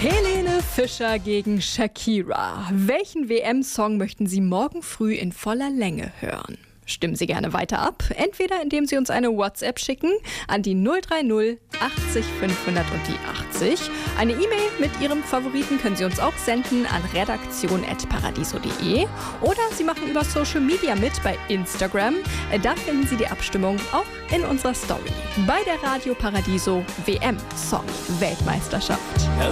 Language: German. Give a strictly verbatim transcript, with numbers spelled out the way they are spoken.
Helene Fischer gegen Shakira. Welchen W M-Song möchten Sie morgen früh in voller Länge hören? Stimmen Sie gerne weiter ab, entweder indem Sie uns eine WhatsApp schicken an die null drei null achtzig fünfhundert und die achtzig. Eine E-Mail mit Ihrem Favoriten können Sie uns auch senden an redaktion at paradiso punkt de oder Sie machen über Social Media mit bei Instagram. Da finden Sie die Abstimmung auch in unserer Story. Bei der Radio Paradiso W M-Song Weltmeisterschaft.